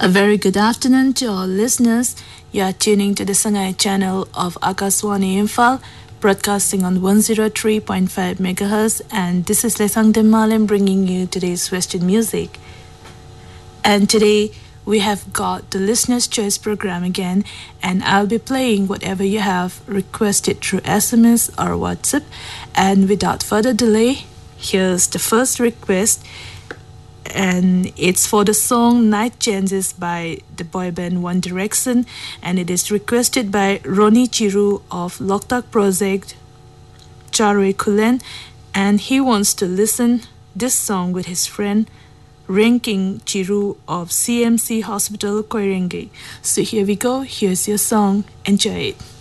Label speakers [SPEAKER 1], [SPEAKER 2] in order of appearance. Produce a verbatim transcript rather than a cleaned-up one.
[SPEAKER 1] A very good afternoon to all listeners. You are tuning to the Sangai channel of Akaswani Imphal, broadcasting on one oh three point five megahertz, and this is Lesang Demalim bringing you today's Western music. And today we have got the Listener's Choice program again, and I'll be playing whatever you have requested through S M S or WhatsApp. And without further delay, here's the first request, and it's for the song Night Changes by the boy band One Direction, and it is requested by Ronnie Chiru of Loktak Project, Charwe Kulen, and he wants to listen this song with his friend Ranking Chiru of C M C Hospital Koirenge. So here we go, here's your song, enjoy it.